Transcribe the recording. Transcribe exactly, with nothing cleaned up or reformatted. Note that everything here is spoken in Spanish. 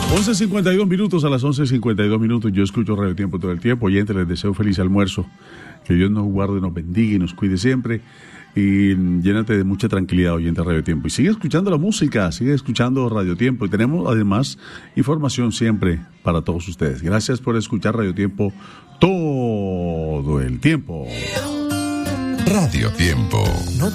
once cincuenta y dos minutos, a las once cincuenta y dos minutos. Yo escucho Radio Tiempo todo el tiempo. Oyente, les deseo feliz almuerzo. Que Dios nos guarde, nos bendiga y nos cuide siempre. Y llénate de mucha tranquilidad, oyente Radio Tiempo. Y sigue escuchando la música, sigue escuchando Radio Tiempo. Y tenemos además información siempre para todos ustedes. Gracias por escuchar Radio Tiempo todo el tiempo. Radio Tiempo. No